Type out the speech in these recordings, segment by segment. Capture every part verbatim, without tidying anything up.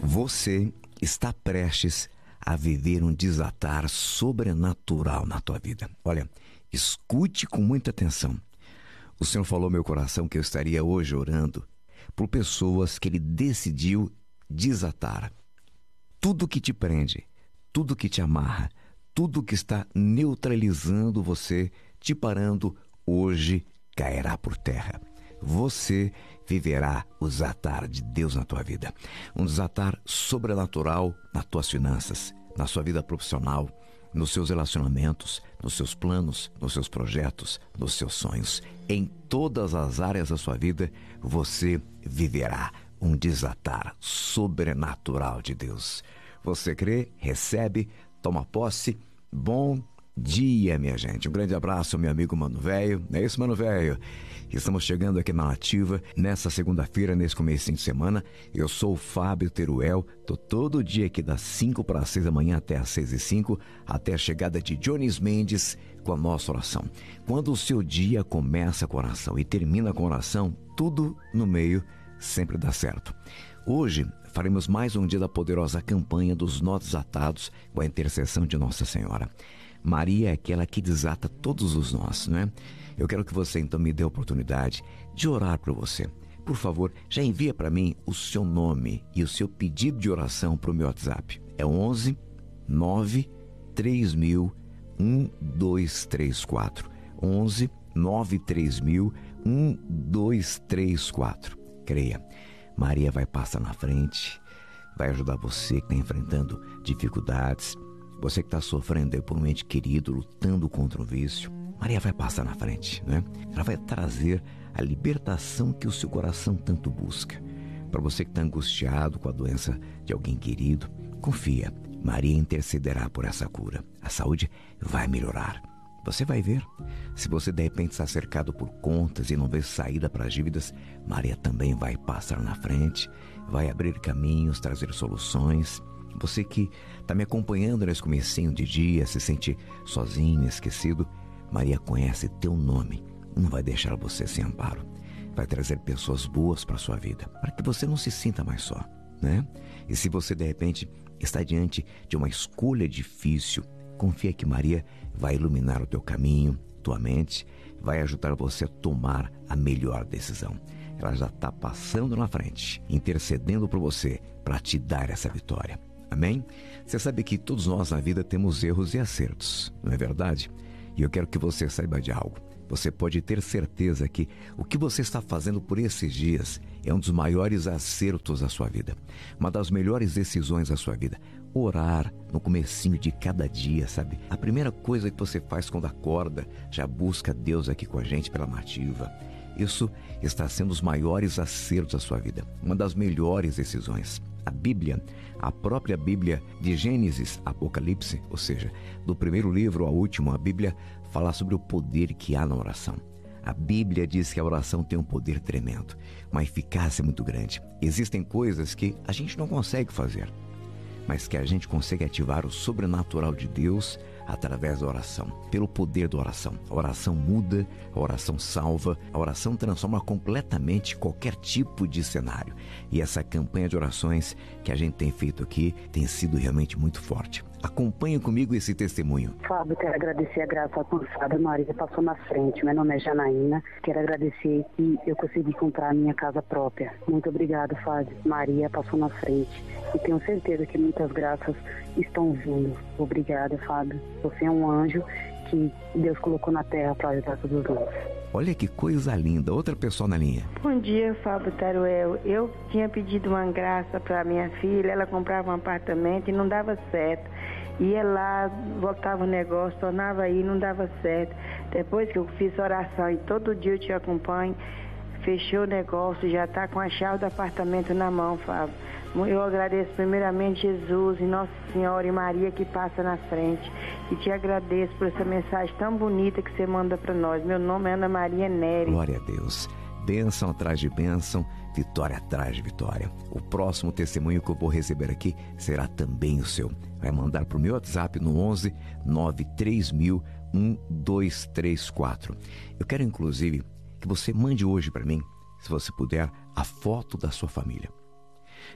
Você está prestes a viver um desatar sobrenatural na tua vida. Olha, escute com muita atenção. O Senhor falou ao meu coração que eu estaria hoje orando por pessoas que Ele decidiu desatar. Tudo que te prende, tudo que te amarra, tudo que está neutralizando você, te parando, hoje cairá por terra. Você viverá o desatar de Deus na tua vida. Um desatar sobrenatural nas tuas finanças, na sua vida profissional, nos seus relacionamentos, nos seus planos, nos seus projetos, nos seus sonhos. Em todas as áreas da sua vida, você viverá um desatar sobrenatural de Deus. Você crê, recebe, toma posse. Bom dia, minha gente. Um grande abraço, meu amigo Mano Velho. Não é isso, Mano Velho? Estamos chegando aqui na Nativa, nessa segunda-feira, nesse comecinho de semana. Eu sou o Fábio Teruel. Tô todo dia aqui das cinco para as seis da manhã até as seis e cinco, até a chegada de Jones Mendes com a nossa oração. Quando o seu dia começa com oração e termina com oração, tudo no meio sempre dá certo. Hoje faremos mais um dia da poderosa campanha dos nós desatados com a intercessão de Nossa Senhora. Maria é aquela que desata todos os nós, não é? Eu quero que você então me dê a oportunidade de orar por você. Por favor, já envia para mim o seu nome e o seu pedido de oração para o meu WhatsApp. É onze nove três mil um dois três quatro. onze nove três mil um dois três quatro. Creia, Maria vai passar na frente, vai ajudar você que está enfrentando dificuldades, você que está sofrendo por um ente querido, lutando contra o vício. Maria vai passar na frente, né? Ela vai trazer a libertação que o seu coração tanto busca. Para você que está angustiado com a doença de alguém querido, confia, Maria intercederá por essa cura. A saúde vai melhorar. Você vai ver. Se você de repente está cercado por contas e não vê saída para as dívidas, Maria também vai passar na frente, vai abrir caminhos, trazer soluções. Você que está me acompanhando nesse comecinho de dia, se sente sozinho, esquecido, Maria conhece teu nome, não vai deixar você sem amparo. Vai trazer pessoas boas para a sua vida, para que você não se sinta mais só, né? E se você de repente está diante de uma escolha difícil, confia que Maria vai iluminar o teu caminho, tua mente, vai ajudar você a tomar a melhor decisão. Ela já está passando na frente, intercedendo por você para te dar essa vitória. Amém? Você sabe que todos nós na vida temos erros e acertos, não é verdade? E eu quero que você saiba de algo. Você pode ter certeza que o que você está fazendo por esses dias é um dos maiores acertos da sua vida. Uma das melhores decisões da sua vida. Orar no comecinho de cada dia, sabe? A primeira coisa que você faz quando acorda, já busca Deus aqui com a gente pela Nativa. Isso está sendo os maiores acertos da sua vida. Uma das melhores decisões. A Bíblia, a própria Bíblia de Gênesis, Apocalipse, ou seja, do primeiro livro ao último, a Bíblia fala sobre o poder que há na oração. A Bíblia diz que a oração tem um poder tremendo, uma eficácia muito grande. Existem coisas que a gente não consegue fazer, mas que a gente consegue ativar o sobrenatural de Deus através da oração, pelo poder da oração. A oração muda, a oração salva, a oração transforma completamente qualquer tipo de cenário. E essa campanha de orações que a gente tem feito aqui tem sido realmente muito forte. Acompanhe comigo esse testemunho. Fábio, quero agradecer a graça alcançada. Maria passou na frente. Meu nome é Janaína. Quero agradecer que eu consegui comprar a minha casa própria. Muito obrigada, Fábio. Maria passou na frente. E tenho certeza que muitas graças estão vindo. Obrigada, Fábio. Você é um anjo que Deus colocou na terra para ajudar todos nós. Olha que coisa linda. Outra pessoa na linha. Bom dia, Fábio Teruel. Eu tinha pedido uma graça para minha filha. Ela comprava um apartamento e não dava certo. Ia lá, voltava o negócio, tornava aí, não dava certo. Depois que eu fiz oração e todo dia eu te acompanho, fechou o negócio, já está com a chave do apartamento na mão, Fábio. Eu agradeço primeiramente Jesus e Nossa Senhora e Maria que passa na frente. E te agradeço por essa mensagem tão bonita que você manda para nós. Meu nome é Ana Maria Nery. Glória a Deus. Bênção atrás de bênção, vitória atrás de vitória. O próximo testemunho que eu vou receber aqui será também o seu. Vai mandar para o meu WhatsApp no onze nove três mil um dois três quatro. Eu quero inclusive que você mande hoje para mim, se você puder, a foto da sua família.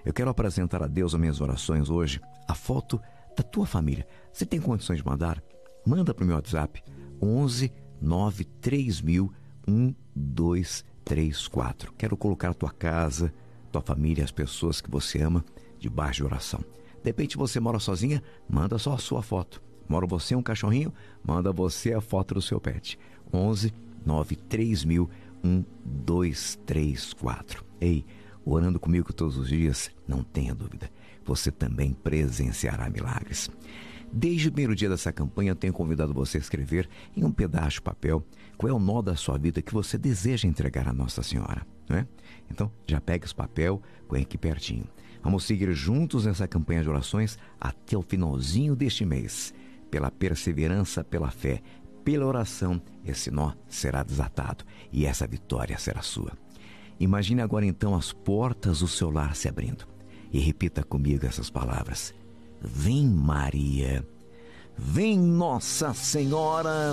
Eu quero apresentar a Deus as minhas orações hoje, a foto da tua família. Você tem condições de mandar? Manda para o meu WhatsApp, onze nove três mil um dois três quatro. Quero colocar a tua casa, tua família, as pessoas que você ama, debaixo de oração. De repente você mora sozinha, manda só a sua foto. Mora você um cachorrinho, manda você a foto do seu pet. onze nove três mil um dois três quatro. Ei, orando comigo todos os dias, não tenha dúvida, você também presenciará milagres. Desde o primeiro dia dessa campanha, eu tenho convidado você a escrever em um pedaço de papel qual é o nó da sua vida que você deseja entregar a Nossa Senhora, não é? Então, já pega esse papel, põe aqui pertinho. Vamos seguir juntos nessa campanha de orações até o finalzinho deste mês. Pela perseverança, pela fé, pela oração, esse nó será desatado e essa vitória será sua. Imagine agora então as portas do seu lar se abrindo e repita comigo essas palavras. Vem Maria, vem Nossa Senhora.